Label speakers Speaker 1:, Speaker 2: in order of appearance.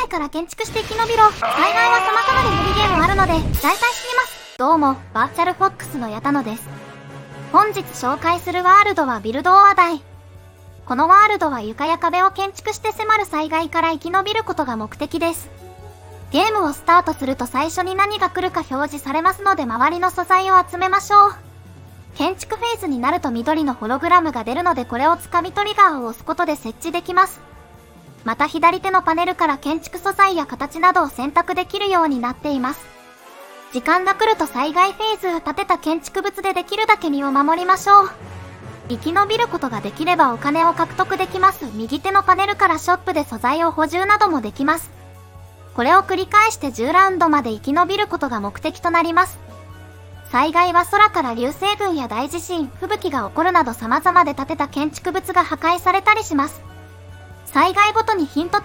Speaker 1: から建築して生き延びろ。災害は様々でミニゲームあるので、大体知ります。どうも、バーチャルフォックスの矢田野です。本日紹介するワールドはビルドオアダイ。このワールドは床や壁を建築して迫る災害から生き延びることが目的です。ゲームをスタートすると最初に何が来るか表示されますので周りの素材を集めましょう。建築フェーズになると緑のホログラムが出るのでこれを掴みトリガーを押すことで設置できます。また左手のパネルから建築素材や形などを選択できるようになっています。時間が来ると災害フェーズ、建てた建築物でできるだけ身を守りましょう。生き延びることができればお金を獲得できます。右手のパネルからショップで素材を補充などもできます。これを繰り返して10ラウンドまで生き延びることが目的となります。災害は空から流星群や大地震、吹雪が起こるなど様々で建てた建築物が破壊されたりします。災害ごとにヒント